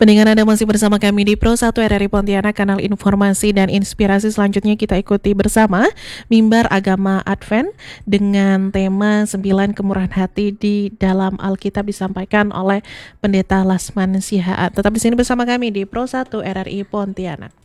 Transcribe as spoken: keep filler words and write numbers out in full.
Pendengar Anda masih bersama kami di Pro satu R R I Pontianak, kanal informasi dan inspirasi. Selanjutnya kita ikuti bersama Mimbar Agama Advent dengan tema sembilan Kemurahan Hati di dalam Alkitab, disampaikan oleh Pendeta Lasman Sihaan. Tetap di sini bersama kami di Pro satu R R I Pontianak.